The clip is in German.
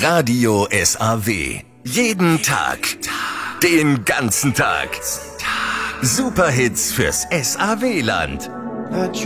Radio SAW. Jeden Tag. Den ganzen Tag. Superhits fürs SAW-Land.